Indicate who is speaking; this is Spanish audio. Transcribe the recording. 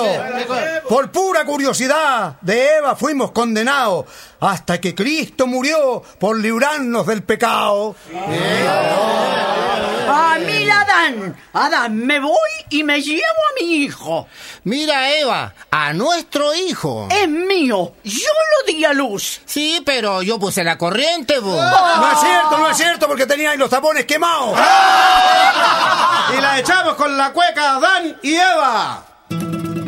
Speaker 1: Por pura curiosidad de Eva fuimos condenados hasta que Cristo murió por librarnos del pecado.
Speaker 2: ¡Ah, mira, Adán, me voy y me llevo a mi hijo!
Speaker 3: Mira, Eva, a nuestro hijo.
Speaker 2: Es mío, yo lo di a luz.
Speaker 3: Sí, pero yo puse la corriente, vos.
Speaker 1: No es cierto, porque teníais los tapones quemados.
Speaker 4: Y la echamos con la cueca Adán y Eva.